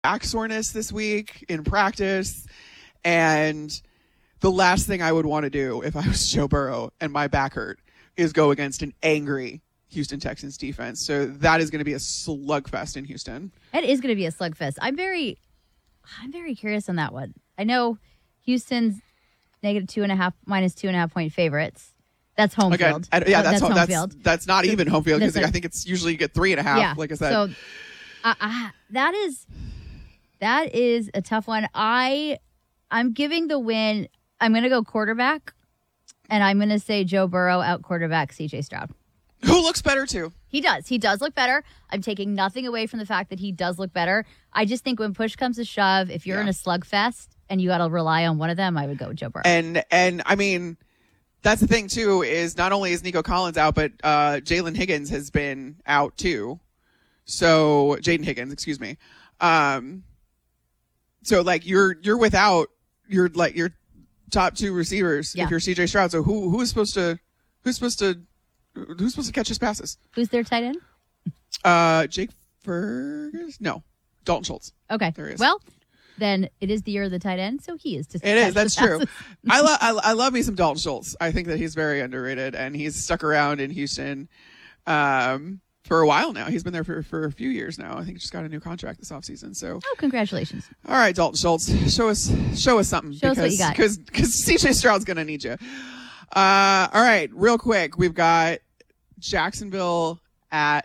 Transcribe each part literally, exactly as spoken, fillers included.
back soreness this week in practice. And the last thing I would want to do if I was Joe Burrow and my back hurt is go against an angry Houston Texans defense. So that is going to be a slugfest in Houston. It is going to be a slugfest. I'm very, I'm very curious on that one. I know Houston's negative two and a half, minus two and a half point favorites. That's home Again, field. I, yeah, that's, that's home that's, field. That's not even home field because a, I think it's usually you get three and a half. Yeah, like I said, so uh, uh, that is that is a tough one. I I'm giving the win. I'm going to go quarterback, and I'm going to say Joe Burrow out quarterback C J Stroud. Who looks better too? He does. He does look better. I'm taking nothing away from the fact that he does look better. I just think when push comes to shove, if you're yeah. in a slugfest and you got to rely on one of them, I would go with Joe Burrow. And and I mean. That's the thing, too, is not only is Nico Collins out, but uh, Jalen Higgins has been out, too. So, Jaden Higgins, excuse me. Um, so, like, you're you're without your like your top two receivers yeah. if you're C J Stroud. So, who who is supposed to who's supposed to who's supposed to catch his passes? Who's their tight end? Uh, Jake Ferguson? No, Dalton Schultz. Okay. There he is. Well. Then it is the year of the tight end, so he is. To it is. That's true. I love. I, I love me some Dalton Schultz. I think that he's very underrated, and he's stuck around in Houston um, for a while now. He's been there for, for a few years now. I think he just got a new contract this offseason. So, oh, congratulations! All right, Dalton Schultz, show us show us something. Show because, us what you got. Because because C J Stroud's gonna need you. Uh, all right, real quick, we've got Jacksonville at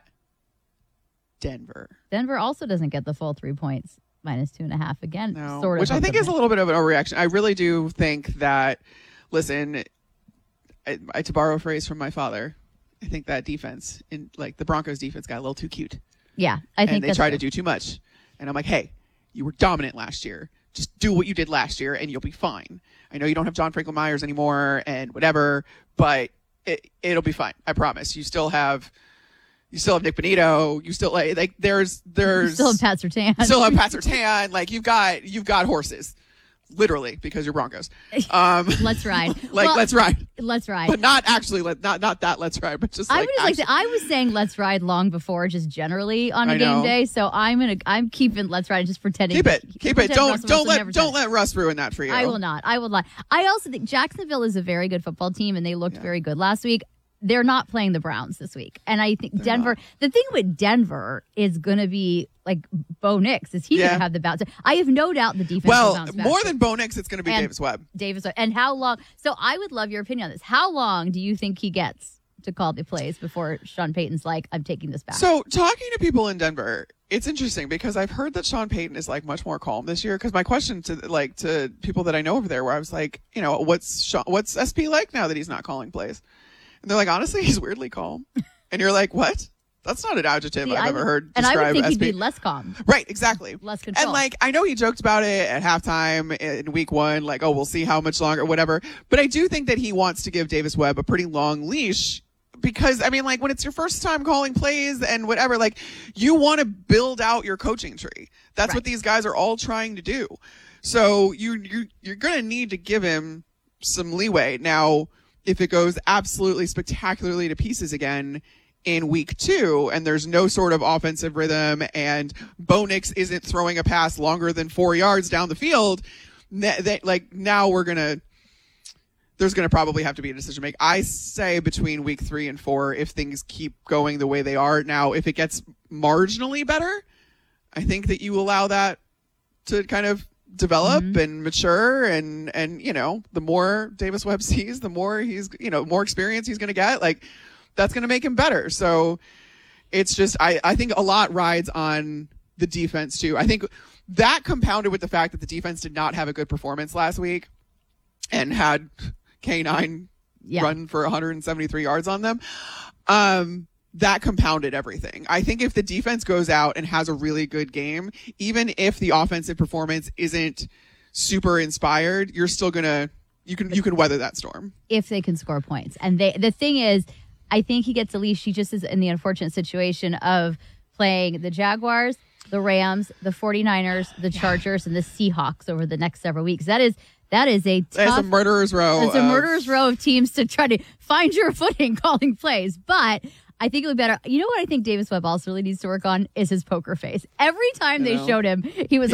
Denver. Denver also doesn't get the full three points. Minus two and a half again, no. sort of. Which I think is a little bit of an overreaction. I really do think that, listen, I, I, to borrow a phrase from my father, I think that defense, in like the Broncos defense, got a little too cute. Yeah, I think and they that's tried true. to do too much. And I'm like, hey, you were dominant last year. Just do what you did last year, and you'll be fine. I know you don't have John Franklin Myers anymore, and whatever, but it, it'll be fine. I promise. You still have. You still have Nick Bonito. You still like, like there's there's you still have Pat Surtain. Still have Pat Surtain. Like you've got you've got horses, literally because you're Broncos. Um, let's ride. like well, let's ride. Let's ride. But not actually. Let not not that. Let's ride. But just like, I was actually, like I was saying let's ride long before, just generally on a I game know. day. So I'm gonna I'm keeping let's ride, just pretending. Keep it. Keep it. Don't Russell don't Wilson let don't let Russ ruin that for you. I will not. I will not. I also think Jacksonville is a very good football team, and they looked yeah. very good last week. They're not playing the Browns this week. And I think They're Denver, not. the thing with Denver is going to be like Bo Nix. Is he Yeah. going to have the bounce? I have no doubt the defense Well, will bounce back. more than Bo Nix, it's going to be And Davis Webb. Davis Webb. And how long? So I would love your opinion on this. How long do you think he gets to call the plays before Sean Payton's like, I'm taking this back? So talking to people in Denver, it's interesting because I've heard that Sean Payton is like much more calm this year. Because my question to like to people that I know over there, where I was like, you know, what's Sean, what's S P like now that he's not calling plays? And they're like, honestly, he's weirdly calm. And you're like, what? That's not an adjective See, I've I ever would, heard and I describe would think S P. he'd be less calm. Right, exactly. Less control. And like, I know he joked about it at halftime in week one, like, oh, we'll see how much longer, whatever. But I do think that he wants to give Davis Webb a pretty long leash because, I mean, like, when it's your first time calling plays and whatever, like, you want to build out your coaching tree. That's right. what these guys are all trying to do. So you, you you're going to need to give him some leeway. Now, if it goes absolutely spectacularly to pieces again in week two and there's no sort of offensive rhythm and Bo Nix isn't throwing a pass longer than four yards down the field, that like now we're going to, there's going to probably have to be a decision to make. I say between week three and four, if things keep going the way they are now, if it gets marginally better, I think that you allow that to kind of develop mm-hmm. and mature and and you know the more Davis Webb sees, the more he's you know more experience he's going to get, like that's going to make him better. So it's just I I think a lot rides on the defense too. I think that compounded with the fact that the defense did not have a good performance last week and had K nine yeah. run for one hundred seventy-three yards on them. Um That compounded everything. I think if the defense goes out and has a really good game, even if the offensive performance isn't super inspired, you're still gonna you can you can weather that storm if they can score points. And they the thing is, I think he gets a leash. He just is in the unfortunate situation of playing the Jaguars, the Rams, the 49ers, the Chargers, and the Seahawks over the next several weeks. That is That is a tough, That's a murderer's row. It's a of, murderer's row of teams to try to find your footing calling plays. But I think it would be better. You know what I think Davis Webb also really needs to work on is his poker face. Every time I they know. showed him, he was